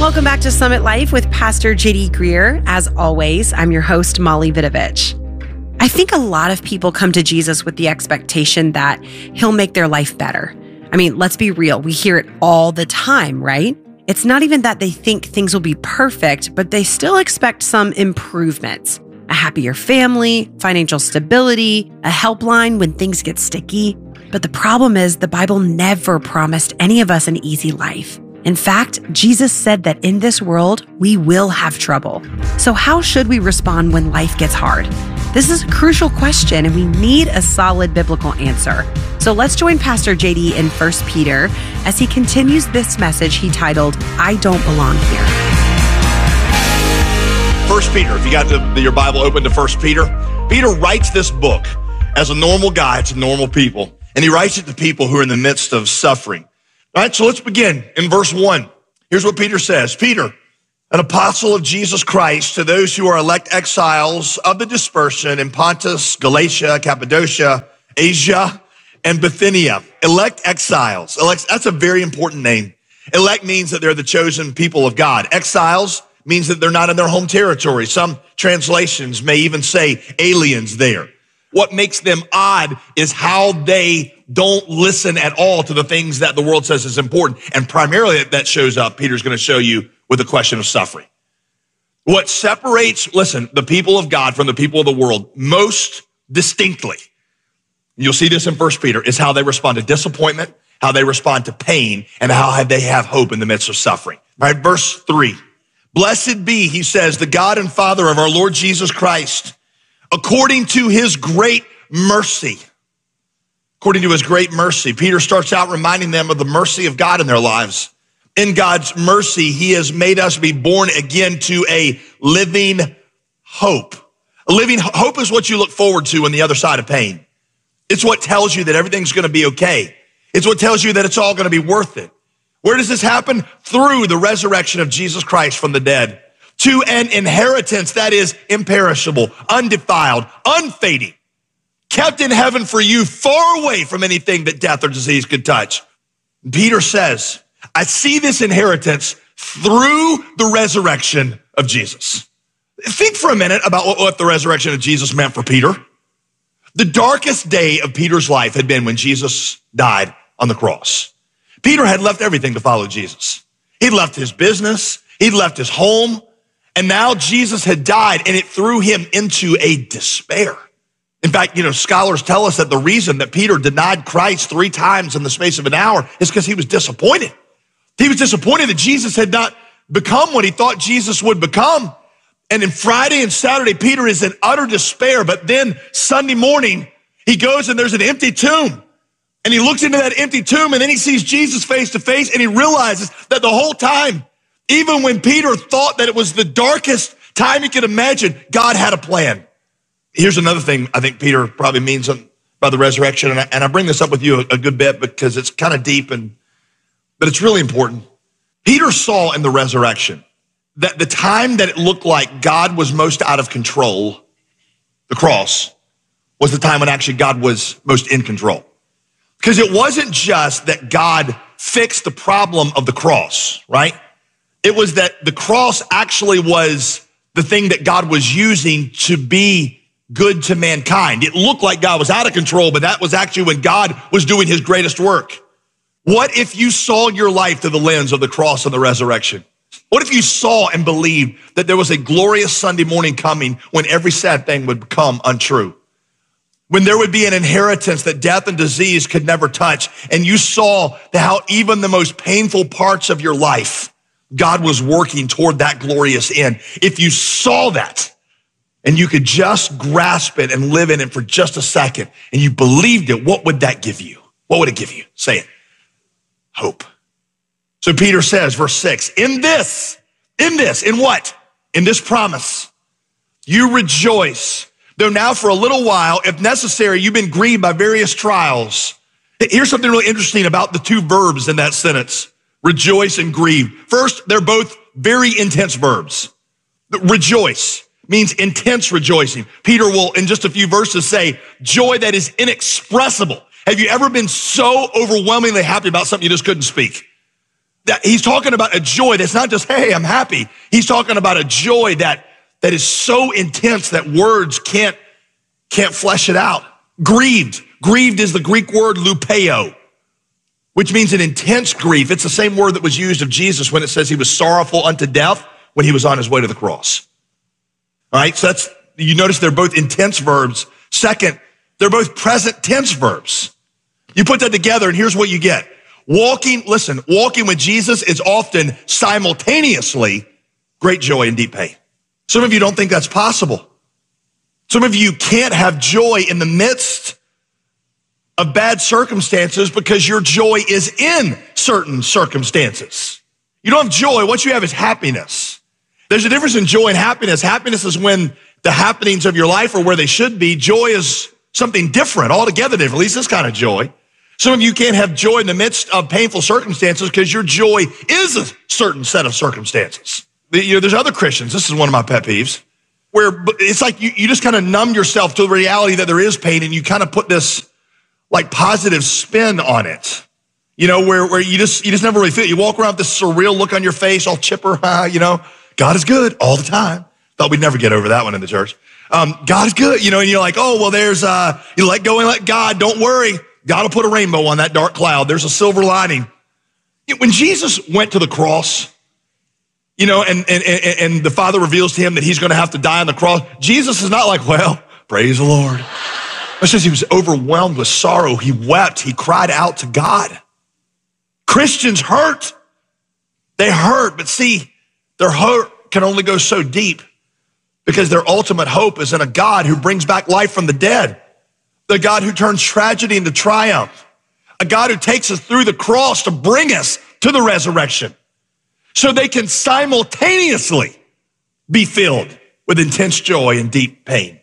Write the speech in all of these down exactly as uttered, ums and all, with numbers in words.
Welcome back to Summit Life with Pastor J D Greer. As always, I'm your host, Molly Vidovich. I think a lot of people come to Jesus with the expectation that he'll make their life better. I mean, let's be real. We hear it all the time, right? It's not even that they think things will be perfect, but they still expect some improvements. A happier family, financial stability, a helpline when things get sticky. But the problem is the Bible never promised any of us an easy life. In fact, Jesus said that in this world, we will have trouble. So how should we respond when life gets hard? This is a crucial question, and we need a solid biblical answer. So let's join Pastor J D in First Peter as he continues this message he titled, I Don't Belong Here. First Peter, if you got the, your Bible open to First Peter, Peter writes this book as a normal guy to normal people, and he writes it to people who are in the midst of suffering. All right, so let's begin in verse one. Here's what Peter says. Peter, an apostle of Jesus Christ, to those who are elect exiles of the dispersion in Pontus, Galatia, Cappadocia, Asia, and Bithynia. Elect exiles. Elect, that's a very important name. Elect means that they're the chosen people of God. Exiles means that they're not in their home territory. Some translations may even say aliens there. What makes them odd is how they don't listen at all to the things that the world says is important. And primarily that shows up, Peter's going to show you with the question of suffering. What separates, listen, the people of God from the people of the world most distinctly, you'll see this in First Peter, is how they respond to disappointment, how they respond to pain, and how they have hope in the midst of suffering. All right, verse three. Blessed be, he says, the God and Father of our Lord Jesus Christ, according to his great mercy. According to his great mercy. Peter starts out reminding them of the mercy of God in their lives. In God's mercy, he has made us be born again to a living hope. A living hope is what you look forward to on the other side of pain. It's what tells you that everything's going to be okay. It's what tells you that it's all going to be worth it. Where does this happen? Through the resurrection of Jesus Christ from the dead. To an inheritance that is imperishable, undefiled, unfading, kept in heaven for you, far away from anything that death or disease could touch. Peter says, I see this inheritance through the resurrection of Jesus. Think for a minute about what, what the resurrection of Jesus meant for Peter. The darkest day of Peter's life had been when Jesus died on the cross. Peter had left everything to follow Jesus. He'd left his business. He'd left his home. And now Jesus had died, and it threw him into a despair. In fact, you know, scholars tell us that the reason that Peter denied Christ three times in the space of an hour is because he was disappointed. He was disappointed that Jesus had not become what he thought Jesus would become. And then Friday and Saturday, Peter is in utter despair. But then Sunday morning, he goes and there's an empty tomb. And he looks into that empty tomb, and then he sees Jesus face to face, and he realizes that the whole time, even when Peter thought that it was the darkest time he could imagine, God had a plan. Here's another thing I think Peter probably means by the resurrection, and I, and I bring this up with you a, a good bit because it's kind of deep, and but it's really important. Peter saw in the resurrection that the time that it looked like God was most out of control, the cross, was the time when actually God was most in control. Because it wasn't just that God fixed the problem of the cross, right? It was that the cross actually was the thing that God was using to be good to mankind. It looked like God was out of control, but that was actually when God was doing his greatest work. What if you saw your life through the lens of the cross and the resurrection? What if you saw and believed that there was a glorious Sunday morning coming when every sad thing would become untrue? When there would be an inheritance that death and disease could never touch, and you saw how even the most painful parts of your life, God was working toward that glorious end. If you saw that and you could just grasp it and live in it for just a second and you believed it, what would that give you? What would it give you? Say it. Hope. So Peter says, verse six, in this, in this, in what? In this promise, you rejoice. Though now for a little while, if necessary, you've been grieved by various trials. Here's something really interesting about the two verbs in that sentence. Rejoice and grieve. First, they're both very intense verbs. Rejoice means intense rejoicing. Peter will, in just a few verses, say, joy that is inexpressible. Have you ever been so overwhelmingly happy about something you just couldn't speak? That he's talking about a joy that's not just, hey, I'm happy. He's talking about a joy that, that is so intense that words can't, can't flesh it out. Grieved. Grieved is the Greek word lupeo, which means an intense grief. It's the same word that was used of Jesus when it says he was sorrowful unto death when he was on his way to the cross. All right, so that's, you notice they're both intense verbs. Second, they're both present tense verbs. You put that together and here's what you get. Walking, listen, walking with Jesus is often simultaneously great joy and deep pain. Some of you don't think that's possible. Some of you can't have joy in the midst of bad circumstances because your joy is in certain circumstances. You don't have joy. What you have is happiness. There's a difference in joy and happiness. Happiness is when the happenings of your life are where they should be. Joy is something different, altogether different, at least this kind of joy. Some of you can't have joy in the midst of painful circumstances because your joy is a certain set of circumstances. You know, there's other Christians, this is one of my pet peeves, where it's like you, you just kind of numb yourself to the reality that there is pain and you kind of put this like positive spin on it. You know, where, where you just you just never really feel it. You walk around with this surreal look on your face, all chipper, you know, God is good all the time. Thought we'd never get over that one in the church. Um, God is good, you know, and you're like, oh, well, there's, uh, you let go and let God, don't worry. God will put a rainbow on that dark cloud. There's a silver lining. When Jesus went to the cross, you know, and, and, and, and the Father reveals to him that he's going to have to die on the cross, Jesus is not like, well, praise the Lord. It says he was overwhelmed with sorrow. He wept. He cried out to God. Christians hurt. They hurt, but see, their hurt can only go so deep because their ultimate hope is in a God who brings back life from the dead. The God who turns tragedy into triumph, a God who takes us through the cross to bring us to the resurrection so they can simultaneously be filled with intense joy and deep pain.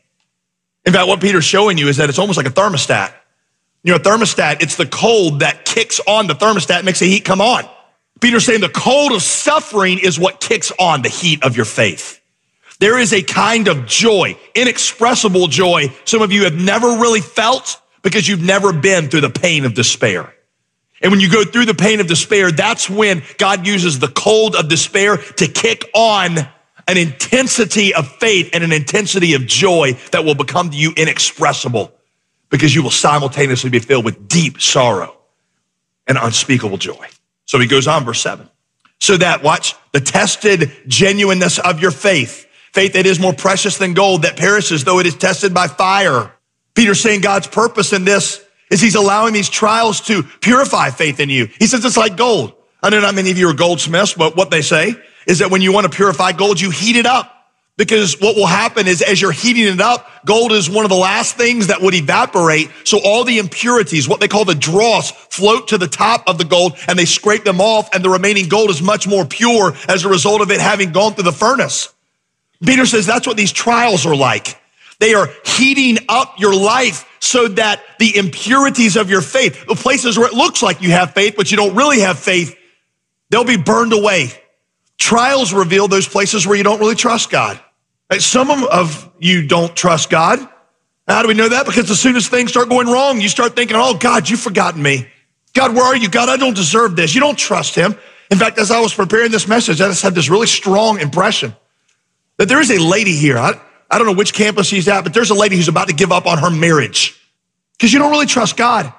In fact, what Peter's showing you is that it's almost like a thermostat. You know, a thermostat, it's the cold that kicks on the thermostat, makes the heat come on. Peter's saying the cold of suffering is what kicks on the heat of your faith. There is a kind of joy, inexpressible joy, some of you have never really felt because you've never been through the pain of despair. And when you go through the pain of despair, that's when God uses the cold of despair to kick on an intensity of faith and an intensity of joy that will become to you inexpressible because you will simultaneously be filled with deep sorrow and unspeakable joy. So he goes on, verse seven. So that, watch, the tested genuineness of your faith, faith that is more precious than gold that perishes though it is tested by fire. Peter's saying God's purpose in this is he's allowing these trials to purify faith in you. He says it's like gold. I know not many of you are goldsmiths, but what they say is that when you want to purify gold, you heat it up. Because what will happen is as you're heating it up, gold is one of the last things that would evaporate. So all the impurities, what they call the dross, float to the top of the gold and they scrape them off and the remaining gold is much more pure as a result of it having gone through the furnace. Peter says that's what these trials are like. They are heating up your life so that the impurities of your faith, the places where it looks like you have faith, but you don't really have faith, they'll be burned away. Trials reveal those places where you don't really trust God. Some of you don't trust God. How do we know that? Because as soon as things start going wrong, you start thinking, oh, God, you've forgotten me. God, where are you? God, I don't deserve this. You don't trust him. In fact, as I was preparing this message, I just had this really strong impression that there is a lady here. I, I don't know which campus she's at, but there's a lady who's about to give up on her marriage because you don't really trust God.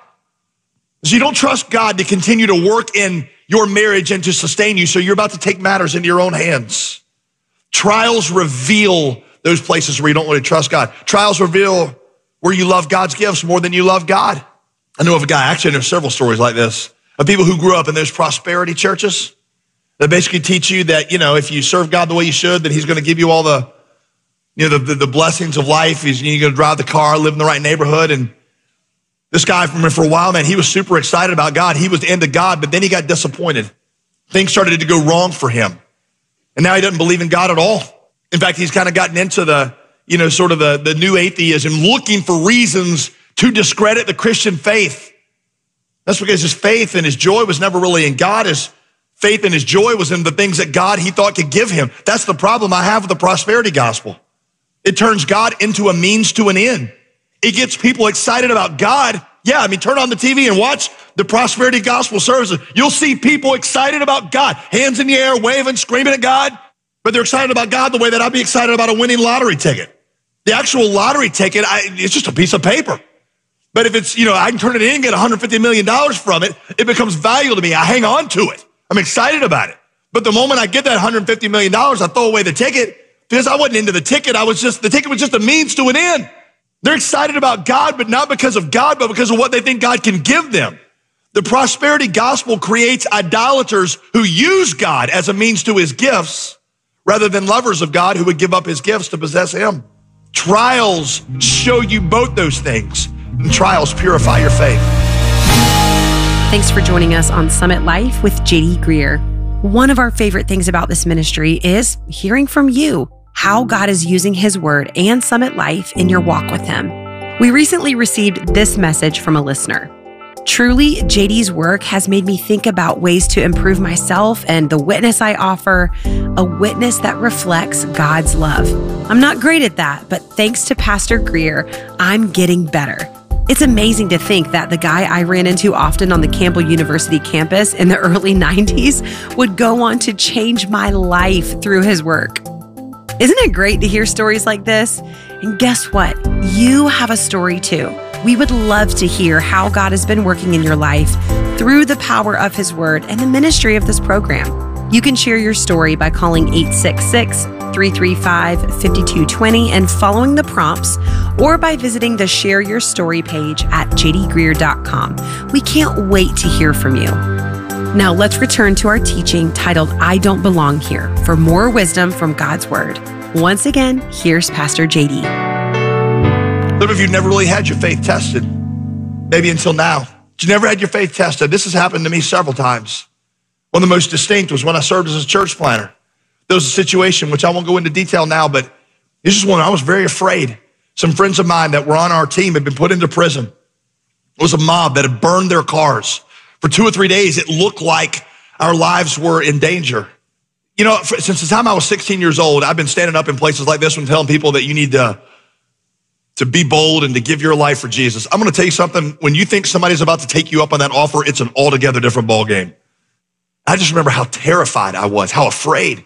So you don't trust God to continue to work in your marriage and to sustain you. So you're about to take matters into your own hands. Trials reveal those places where you don't really trust God. Trials reveal where you love God's gifts more than you love God. I know of a guy, actually there's several stories like this, of people who grew up in those prosperity churches that basically teach you that, you know, if you serve God the way you should, then he's going to give you all the, you know, the, the, the blessings of life. He's you're going to drive the car, live in the right neighborhood. And this guy, for a while, man, he was super excited about God. He was into God, but then he got disappointed. Things started to go wrong for him. And now he doesn't believe in God at all. In fact, he's kind of gotten into the, you know, sort of the, the new atheism, looking for reasons to discredit the Christian faith. That's because his faith and his joy was never really in God. His faith and his joy was in the things that God he thought could give him. That's the problem I have with the prosperity gospel. It turns God into a means to an end. It gets people excited about God. Yeah, I mean, turn on the T V and watch the prosperity gospel services, you'll see people excited about God, hands in the air, waving, screaming at God, but they're excited about God the way that I'd be excited about a winning lottery ticket. The actual lottery ticket, I, it's just a piece of paper. But if it's, you know, I can turn it in and get one hundred fifty million dollars from it, it becomes valuable to me. I hang on to it. I'm excited about it. But the moment I get that one hundred fifty million dollars, I throw away the ticket because I wasn't into the ticket. I was just, the ticket was just a means to an end. They're excited about God, but not because of God, but because of what they think God can give them. The prosperity gospel creates idolaters who use God as a means to his gifts rather than lovers of God who would give up his gifts to possess him. Trials show you both those things, and trials purify your faith. Thanks for joining us on Summit Life with J D Greear. One of our favorite things about this ministry is hearing from you, how God is using his word and Summit Life in your walk with him. We recently received this message from a listener. Truly, J D's work has made me think about ways to improve myself and the witness I offer, a witness that reflects God's love. I'm not great at that, but thanks to Pastor Greear, I'm getting better. It's amazing to think that the guy I ran into often on the Campbell University campus in the early nineties would go on to change my life through his work. Isn't it great to hear stories like this? And guess what? You have a story too. We would love to hear how God has been working in your life through the power of his word and the ministry of this program. You can share your story by calling eight six six, three three five, five two two zero and following the prompts, or by visiting the Share Your Story page at j d greear dot com. We can't wait to hear from you. Now let's return to our teaching titled, I Don't Belong Here, for more wisdom from God's word. Once again, here's Pastor J D. Some of you never really had your faith tested, maybe until now. But you never had your faith tested. This has happened to me several times. One of the most distinct was when I served as a church planner. There was a situation, which I won't go into detail now, but this is one I was very afraid. Some friends of mine that were on our team had been put into prison. It was a mob that had burned their cars. For two or three days, it looked like our lives were in danger. You know, for, since the time I was sixteen years old, I've been standing up in places like this and telling people that you need to, to be bold and to give your life for Jesus. I'm going to tell you something. When you think somebody's about to take you up on that offer, it's an altogether different ballgame. I just remember how terrified I was, how afraid.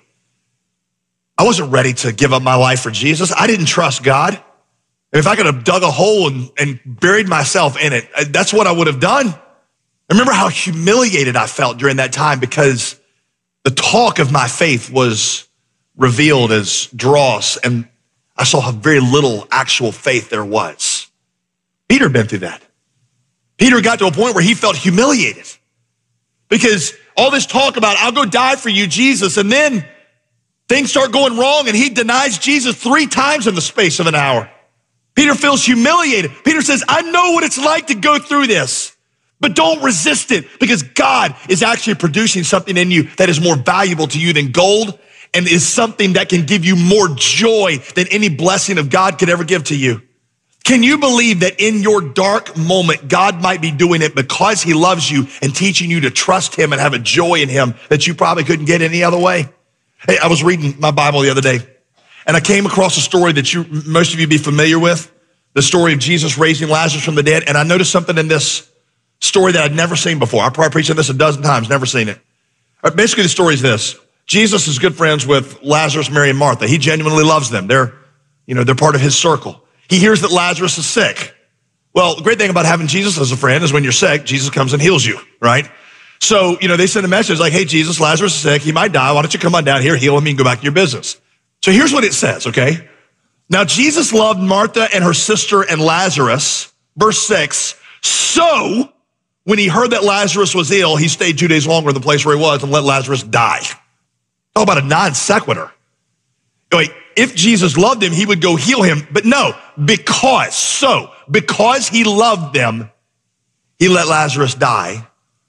I wasn't ready to give up my life for Jesus. I didn't trust God. And if I could have dug a hole and, and buried myself in it, that's what I would have done. I remember how humiliated I felt during that time because the talk of my faith was revealed as dross, and I saw how very little actual faith there was. Peter had been through that. Peter got to a point where he felt humiliated because all this talk about, I'll go die for you, Jesus, and then things start going wrong and he denies Jesus three times in the space of an hour. Peter feels humiliated. Peter says, I know what it's like to go through this, but don't resist it because God is actually producing something in you that is more valuable to you than gold and is something that can give you more joy than any blessing of God could ever give to you. Can you believe that in your dark moment, God might be doing it because he loves you and teaching you to trust him and have a joy in him that you probably couldn't get any other way? Hey, I was reading my Bible the other day and I came across a story that you, most of you be familiar with, the story of Jesus raising Lazarus from the dead. And I noticed something in this story that I'd never seen before. I probably preached on this a dozen times, never seen it. Basically, the story is this. Jesus is good friends with Lazarus, Mary, and Martha. He genuinely loves them. They're, you know, they're part of his circle. He hears that Lazarus is sick. Well, the great thing about having Jesus as a friend is when you're sick, Jesus comes and heals you, right? So, you know, they send a message like, hey, Jesus, Lazarus is sick. He might die. Why don't you come on down here, heal him, and go back to your business? So here's what it says, okay? Now, Jesus loved Martha and her sister and Lazarus. Verse six, so when he heard that Lazarus was ill, he stayed two days longer in the place where he was and let Lazarus die. Talk about a non sequitur. Wait, if Jesus loved him, he would go heal him. But no, because, so, because he loved them, he let Lazarus die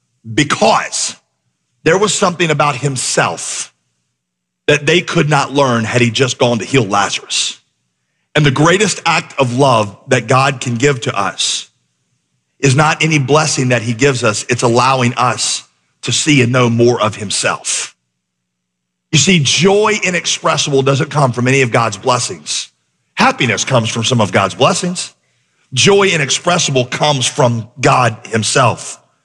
because there was something about himself that they could not learn had he just gone to heal Lazarus. And the greatest act of love that God can give to us is not any blessing that he gives us. It's allowing us to see and know more of himself. You see, joy inexpressible doesn't come from any of God's blessings. Happiness comes from some of God's blessings. Joy inexpressible comes from God himself.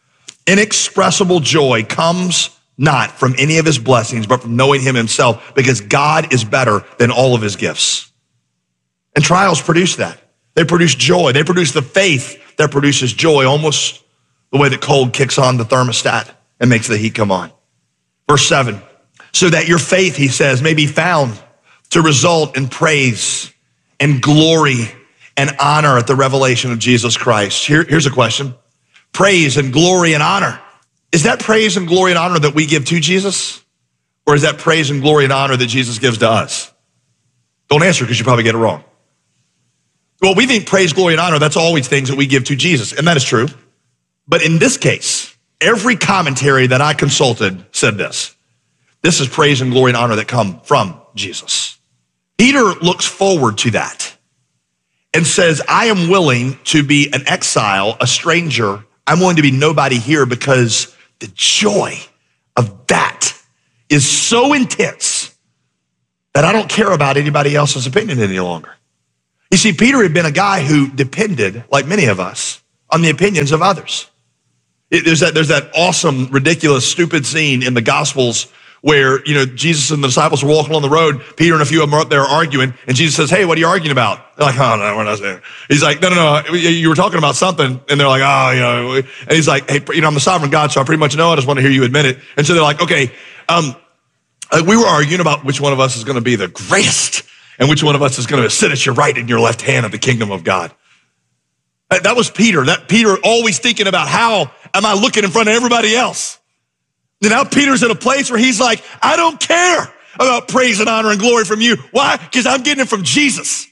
inexpressible joy comes not from any of his blessings, but from knowing him himself, because God is better than all of his gifts. And trials produce that. They produce joy. They produce the faith that produces joy, almost the way that cold kicks on the thermostat and makes the heat come on. Verse seven, so that your faith, he says, may be found to result in praise and glory and honor at the revelation of Jesus Christ. Here, here's a question. Praise and glory and honor. Is that praise and glory and honor that we give to Jesus? Or is that praise and glory and honor that Jesus gives to us? Don't answer because you probably get it wrong. Well, we think praise, glory, and honor, that's always things that we give to Jesus, and that is true. But in this case, every commentary that I consulted said this. This is praise and glory and honor that come from Jesus. Peter looks forward to that and says, I am willing to be an exile, a stranger. I'm willing to be nobody here because the joy of that is so intense that I don't care about anybody else's opinion any longer. You see, Peter had been a guy who depended, like many of us, on the opinions of others. It, there's that, there's that awesome, ridiculous, stupid scene in the Gospels where, you know, Jesus and the disciples are walking on the road. Peter and a few of them are up there arguing, and Jesus says, hey, what are you arguing about? They're like, oh, no, we're not saying. He's like, no, no, no, you were talking about something. And they're like, oh, you know, and he's like, hey, you know, I'm the sovereign God, so I pretty much know. I just want to hear you admit it. And so they're like, okay, um, we were arguing about which one of us is going to be the greatest and which one of us is going to sit at your right and your left hand of the kingdom of God. That was Peter. That Peter always thinking about how am I looking in front of everybody else? And now Peter's in a place where he's like, I don't care about praise and honor and glory from you. Why? Because I'm getting it from Jesus.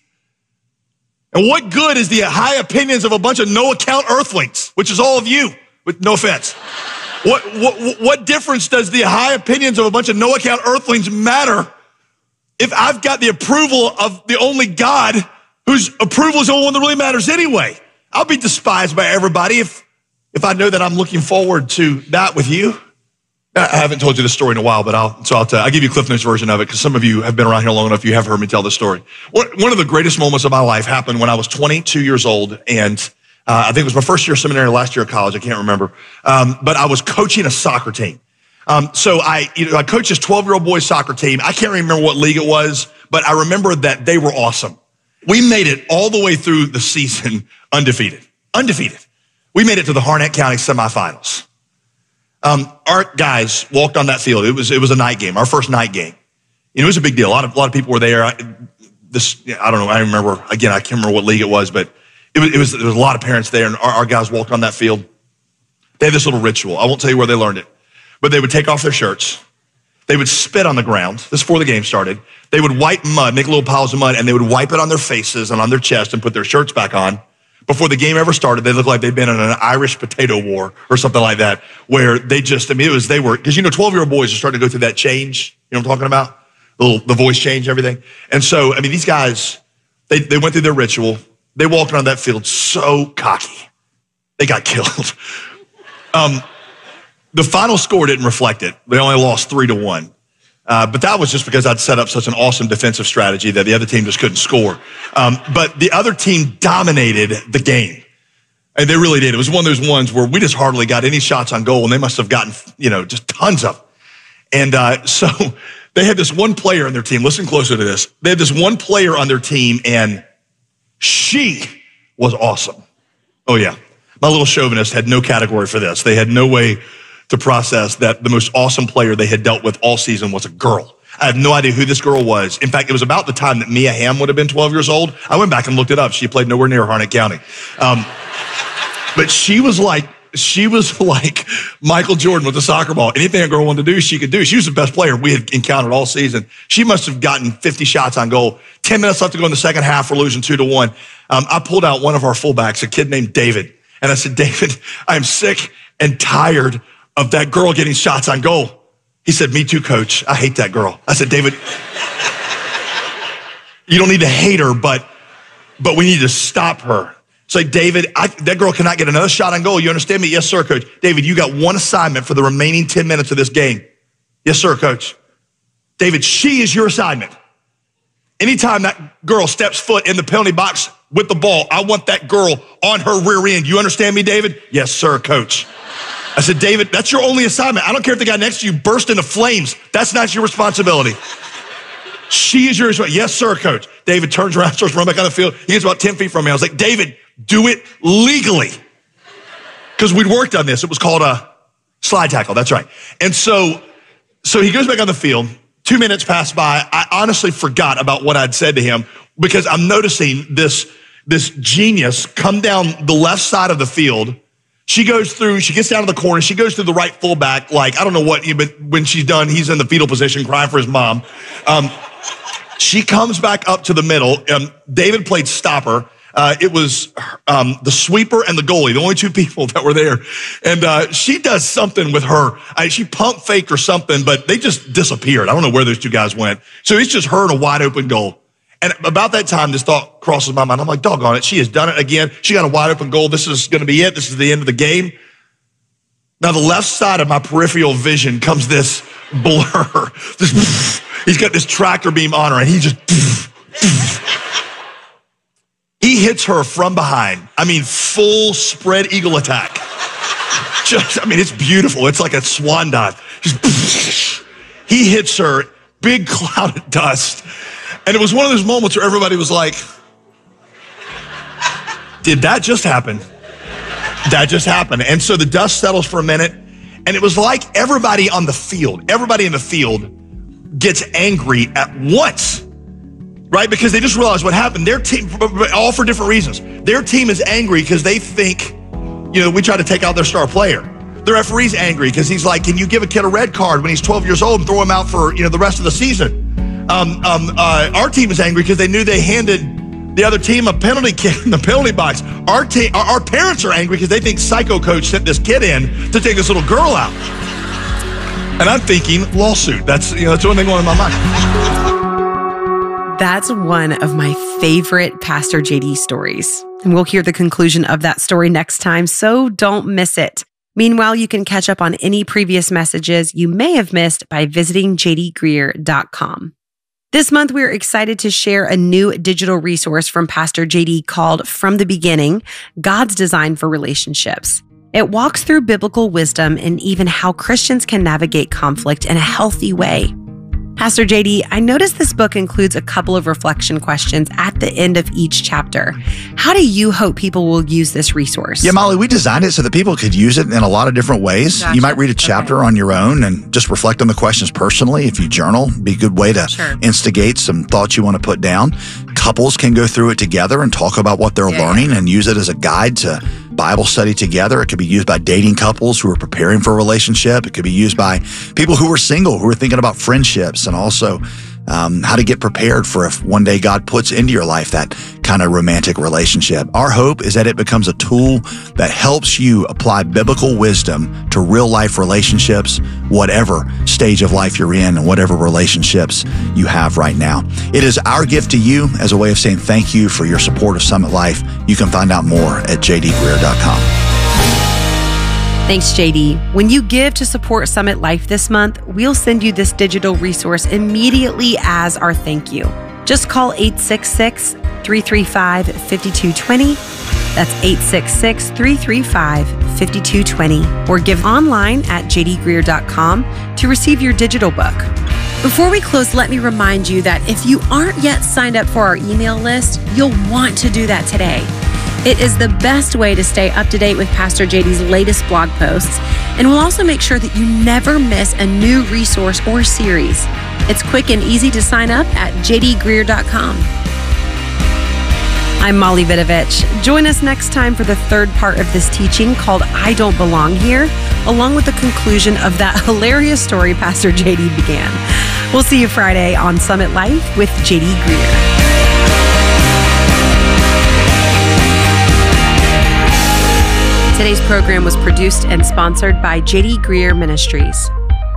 And what good is the high opinions of a bunch of no account earthlings, which is all of you, with no offense. What, what, what difference does the high opinions of a bunch of no account earthlings matter if I've got the approval of the only God whose approval is the only one that really matters anyway? I'll be despised by everybody if, if I know that I'm looking forward to that with you. I haven't told you this story in a while, but I'll, so I'll, tell, I'll give you a Cliff Notes version of it because some of you have been around here long enough. You have heard me tell this story. One of the greatest moments of my life happened when I was twenty-two years old. And uh, I think it was my first year of seminary, last year of college. I can't remember. Um, but I was coaching a soccer team. Um, so I, you know, I coached this twelve-year-old boys soccer team. I can't remember what league it was, but I remember that they were awesome. We made it all the way through the season undefeated. Undefeated. We made it to the Harnett County semifinals. Um, our guys walked on that field. It was, it was a night game, our first night game. You know, it was a big deal. A lot of, a lot of people were there. I, this, I don't know. I remember, again, I can't remember what league it was, but it was, it was, there was a lot of parents there, and our, our guys walked on that field. They had this little ritual. I won't tell you where they learned it, but they would take off their shirts. They would spit on the ground. This is before the game started. They would wipe mud, make little piles of mud, and they would wipe it on their faces and on their chest and put their shirts back on. Before the game ever started, they looked like they'd been in an Irish potato war or something like that, where they just, I mean, it was, they were, because you know, twelve-year-old boys are starting to go through that change. You know what I'm talking about? The, little, the voice change, everything. And so, I mean, these guys, they, they went through their ritual. They walked around that field so cocky. They got killed. um, the final score didn't reflect it. They only lost three to one. Uh, but that was just because I'd set up such an awesome defensive strategy that the other team just couldn't score. Um, but the other team dominated the game. And they really did. It was one of those ones where we just hardly got any shots on goal, and they must have gotten, you know, just tons of them. And uh, so they had this one player on their team. Listen closer to this. They had this one player on their team, and she was awesome. Oh, yeah. My little chauvinist had no category for this. They had no way to process that the most awesome player they had dealt with all season was a girl. I have no idea who this girl was. In fact, it was about the time that Mia Hamm would have been twelve years old. I went back and looked it up. She played nowhere near Harnett County. Um, but she was like, she was like Michael Jordan with the soccer ball. Anything a girl wanted to do, she could do. She was the best player we had encountered all season. She must have gotten fifty shots on goal. ten minutes left to go in the second half. We're losing two to one. Um, I pulled out one of our fullbacks, a kid named David. And I said, David, I am sick and tired of that girl getting shots on goal. He said, me too, coach. I hate that girl. I said, David, you don't need to hate her, but, but we need to stop her. Say, so, David, I, that girl cannot get another shot on goal. You understand me? Yes, sir, coach. David, you got one assignment for the remaining ten minutes of this game. Yes, sir, coach. David, she is your assignment. Anytime that girl steps foot in the penalty box with the ball, I want that girl on her rear end. You understand me, David? Yes, sir, coach. I said, David, that's your only assignment. I don't care if the guy next to you burst into flames. That's not your responsibility. She is your responsibility. Yes, sir, coach. David turns around, starts running back on the field. He gets about ten feet from me. I was like, David, do it legally. Because we'd worked on this. It was called a slide tackle. That's right. And so, so he goes back on the field. Two minutes pass by. I honestly forgot about what I'd said to him because I'm noticing this, this genius come down the left side of the field. She goes through, she gets down to the corner. She goes through the right fullback. Like, I don't know what, but when she's done, he's in the fetal position crying for his mom. Um, she comes back up to the middle. Um, David played stopper. Uh, it was um, the sweeper and the goalie, the only two people that were there. And uh, she does something with her. I, she pump faked or something, but they just disappeared. I don't know where those two guys went. So it's just her in a wide open goal. And about that time, this thought crosses my mind. I'm like, doggone it. She has done it again. She got a wide open goal. This is going to be it. This is the end of the game. Now, the left side of my peripheral vision comes this blur. This, he's got this tractor beam on her, and he just, he hits her from behind. I mean, full spread eagle attack. Just, I mean, it's beautiful. It's like a swan dive. Just, he hits her, big cloud of dust. And it was one of those moments where everybody was like, did that just happen? That just happened. And so the dust settles for a minute. And it was like everybody on the field, everybody in the field gets angry at once, right? Because they just realized what happened. Their team, all for different reasons. Their team is angry because they think, you know, we tried to take out their star player. The referee's angry because he's like, can you give a kid a red card when he's twelve years old and throw him out for, you know, the rest of the season? Um, um, uh, our team is angry because they knew they handed the other team a penalty kick in the penalty box. Our team, our, our parents are angry because they think psycho coach sent this kid in to take this little girl out. And I'm thinking lawsuit. That's, you know, that's the only thing going in my mind. That's one of my favorite Pastor J D stories. And we'll hear the conclusion of that story next time, so don't miss it. Meanwhile, you can catch up on any previous messages you may have missed by visiting j d greer dot com. This month, we're excited to share a new digital resource from Pastor J D called From the Beginning, God's Design for Relationships. It walks through biblical wisdom and even how Christians can navigate conflict in a healthy way. Pastor J D, I noticed this book includes a couple of reflection questions at the end of each chapter. How do you hope people will use this resource? Yeah, Molly, we designed it so that people could use it in a lot of different ways. Gotcha. You might read a chapter okay. on your own and just reflect on the questions personally. If you journal, it'd be a good way to sure. instigate some thoughts you want to put down. Couples can go through it together and talk about what they're yeah, learning yeah. and use it as a guide to Bible study together. It could be used by dating couples who are preparing for a relationship. It could be used by people who are single, who are thinking about friendships, and also um, how to get prepared for if one day God puts into your life that kind of romantic relationship. Our hope is that it becomes a tool that helps you apply biblical wisdom to real life relationships, whatever stage of life you're in and whatever relationships you have right now. It is our gift to you as a way of saying thank you for your support of Summit Life. You can find out more at j d greer dot com. Thanks, J D. When you give to support Summit Life this month, we'll send you this digital resource immediately as our thank you. Just call eight six six, three three five, five two two zero. That's eight six six, three three five, five two two zero. Or give online at j d greer dot com to receive your digital book. Before we close, let me remind you that if you aren't yet signed up for our email list, you'll want to do that today. It is the best way to stay up to date with Pastor J D's latest blog posts, and we'll also make sure that you never miss a new resource or series. It's quick and easy to sign up at j d greer dot com. I'm Molly Vidovich. Join us next time for the third part of this teaching called I Don't Belong Here, along with the conclusion of that hilarious story Pastor J D began. We'll see you Friday on Summit Life with J D Greer. Today's program was produced and sponsored by J D Greer Ministries.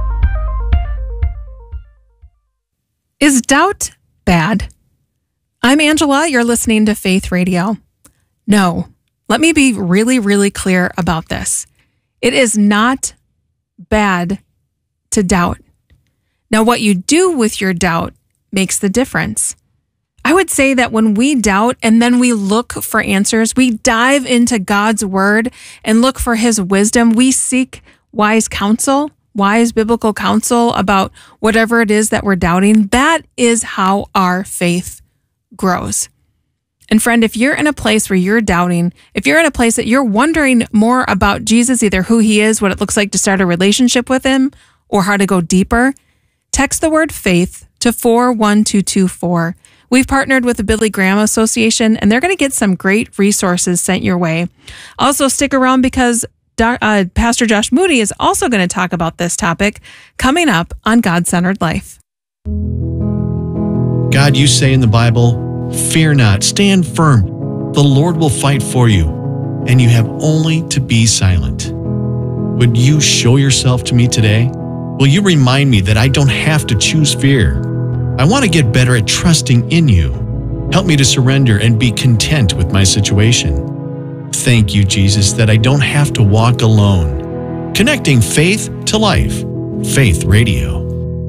Is doubt bad? I'm Angela. You're listening to Faith Radio. No, let me be really, really clear about this. It is not bad to doubt. Now, what you do with your doubt makes the difference. I would say that when we doubt and then we look for answers, we dive into God's word and look for his wisdom. We seek wise counsel, wise biblical counsel about whatever it is that we're doubting. That is how our faith grows. And friend, if you're in a place where you're doubting, if you're in a place that you're wondering more about Jesus, either who he is, what it looks like to start a relationship with him, or how to go deeper, text the word faith to four one two two four. We've partnered with the Billy Graham Association, and they're going to get some great resources sent your way. Also, stick around because uh, Pastor Josh Moody is also going to talk about this topic coming up on God-Centered Life. God, you say in the Bible, fear not, stand firm. The Lord will fight for you, and you have only to be silent. Would you show yourself to me today? Will you remind me that I don't have to choose fear? I want to get better at trusting in you. Help me to surrender and be content with my situation. Thank you, Jesus, that I don't have to walk alone. Connecting faith to life. Faith Radio.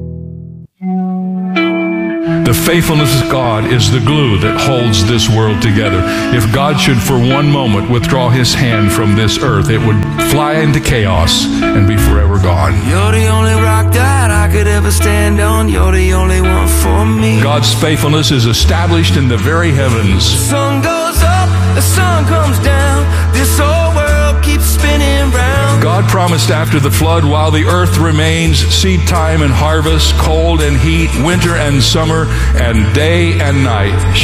The faithfulness of God is the glue that holds this world together. If God should for one moment withdraw his hand from this earth, it would fly into chaos and be forever gone. You're the only rock that I could ever stand on. You're the only one for me. God's faithfulness is established in the very heavens. The sun goes up, the sun comes down. This whole world keeps spinning round. God promised after the flood, while the earth remains, seed time and harvest, cold and heat, winter and summer, and day and night